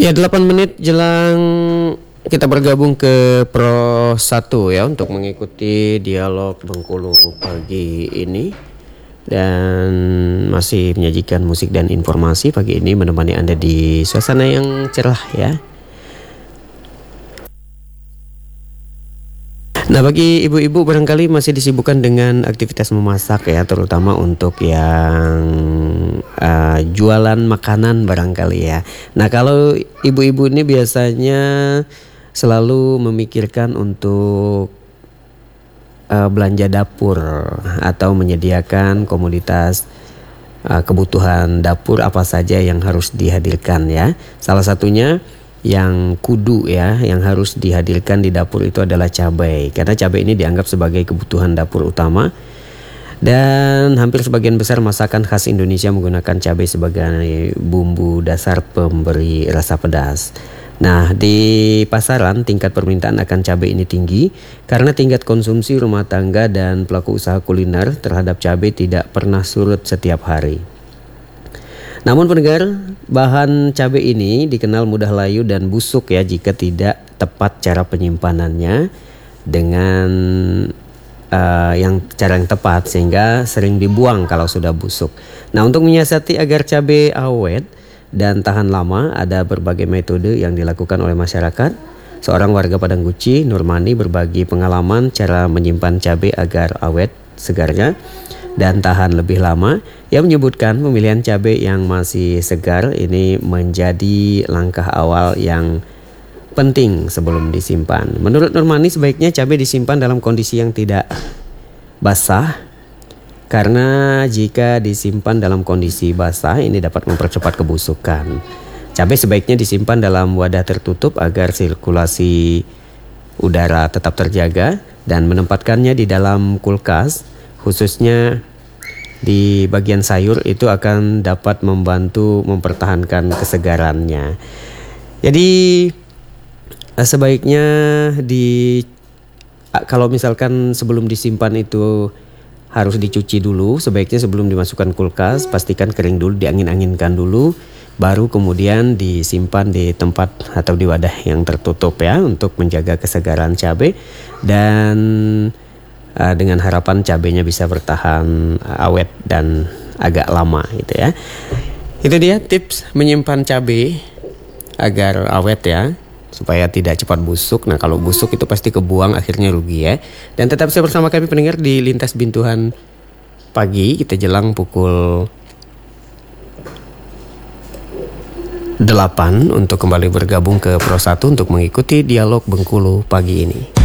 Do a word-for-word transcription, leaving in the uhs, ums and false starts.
Ya, delapan menit jelang kita bergabung ke Pro satu ya untuk mengikuti dialog Bengkulu pagi ini, dan masih menyajikan musik dan informasi pagi ini menemani Anda di suasana yang cerah ya. Nah, bagi ibu-ibu barangkali masih disibukkan dengan aktivitas memasak ya, terutama untuk yang uh, jualan makanan barangkali ya. Nah, kalau ibu-ibu ini biasanya selalu memikirkan untuk uh, belanja dapur atau menyediakan komoditas uh, kebutuhan dapur apa saja yang harus dihadirkan ya. Salah satunya yang kudu ya, yang harus dihadirkan di dapur itu adalah cabai. Karena cabai ini dianggap sebagai kebutuhan dapur utama. Dan hampir sebagian besar masakan khas Indonesia menggunakan cabai sebagai bumbu dasar pemberi rasa pedas. Nah, di pasaran tingkat permintaan akan cabai ini tinggi karena tingkat konsumsi rumah tangga dan pelaku usaha kuliner terhadap cabai tidak pernah surut setiap hari. Namun pendengar, bahan cabai ini dikenal mudah layu dan busuk ya jika tidak tepat cara penyimpanannya dengan uh, yang cara yang tepat, sehingga sering dibuang kalau sudah busuk. Nah, untuk menyiasati agar cabai awet dan tahan lama, ada berbagai metode yang dilakukan oleh masyarakat. Seorang warga Padang Guci, Nurmani, berbagi pengalaman cara menyimpan cabai agar awet segarnya dan tahan lebih lama. Ia menyebutkan pemilihan cabai yang masih segar ini menjadi langkah awal yang penting sebelum disimpan. Menurut Nurmani, sebaiknya cabai disimpan dalam kondisi yang tidak basah, karena jika disimpan dalam kondisi basah ini dapat mempercepat kebusukan. Cabai sebaiknya disimpan dalam wadah tertutup agar sirkulasi udara tetap terjaga, dan menempatkannya di dalam kulkas, khususnya di bagian sayur, itu akan dapat membantu mempertahankan kesegarannya. Jadi sebaiknya di kalau misalkan sebelum disimpan itu harus dicuci dulu, sebaiknya sebelum dimasukkan kulkas pastikan kering dulu, diangin-anginkan dulu, baru kemudian disimpan di tempat atau di wadah yang tertutup ya, untuk menjaga kesegaran cabai dan Uh, dengan harapan cabainya bisa bertahan uh, awet dan agak lama gitu ya. Itu dia tips menyimpan cabai agar awet ya, supaya tidak cepat busuk. Nah, kalau busuk itu pasti kebuang, akhirnya rugi ya. Dan tetap saya bersama kami pendengar di Lintas Bintuhan pagi, kita jelang pukul delapan untuk kembali bergabung ke Pro satu untuk mengikuti dialog Bengkulu pagi ini.